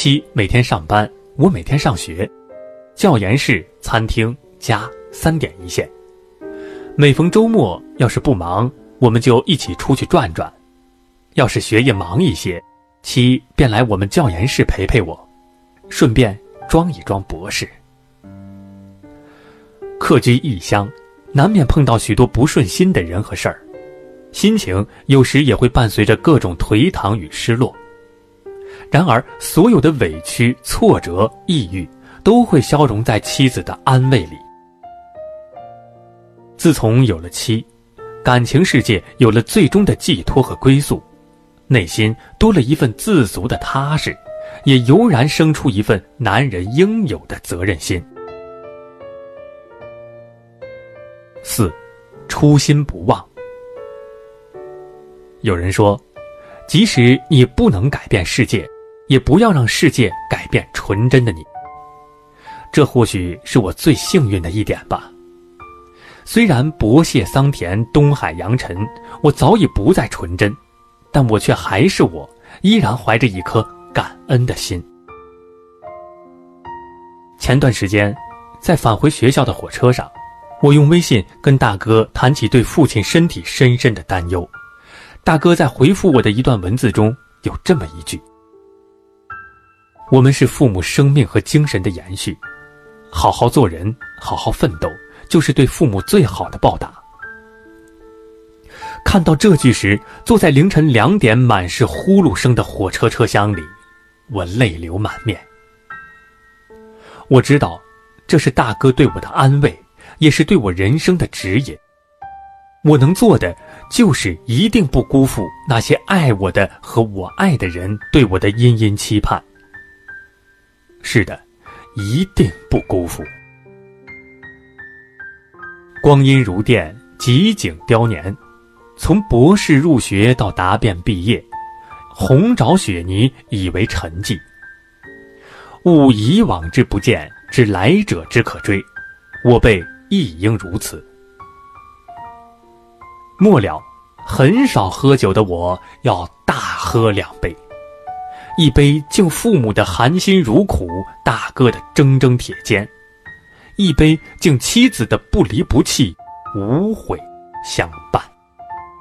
妻每天上班，我每天上学，教研室、餐厅、家3点一线。每逢周末，要是不忙，我们就一起出去转转；要是学业忙一些，妻便来我们教研室陪陪我，顺便装一装博士。客居异乡，难免碰到许多不顺心的人和事儿，心情有时也会伴随着各种颓唐与失落。然而，所有的委屈、挫折、抑郁都会消融在妻子的安慰里。自从有了妻，感情世界有了最终的寄托和归宿，内心多了一份自足的踏实，也油然生出一份男人应有的责任心。4. 初心不忘。有人说，即使你不能改变世界，也不要让世界改变纯真的你。这或许是我最幸运的一点吧。虽然博谢桑田，东海扬尘，我早已不再纯真，但我却还是我，依然怀着一颗感恩的心。前段时间，在返回学校的火车上，我用微信跟大哥谈起对父亲身体深深的担忧。大哥在回复我的一段文字中有这么一句：我们是父母生命和精神的延续，好好做人，好好奋斗，就是对父母最好的报答。看到这句时，坐在凌晨2点满是呼噜声的火车车厢里，我泪流满面。我知道，这是大哥对我的安慰，也是对我人生的指引。我能做的，就是一定不辜负那些爱我的和我爱的人对我的殷殷期盼。是的，一定不辜负。光阴如电，极景凋年，从博士入学到答辩毕业，红爪雪泥已为沉寂。悟以往之不谏，知来者之可追，我辈亦应如此。末了，很少喝酒的我要大喝2杯，一杯敬父母的含辛茹苦，大哥的铮铮铁肩；一杯敬妻子的不离不弃，无悔相伴。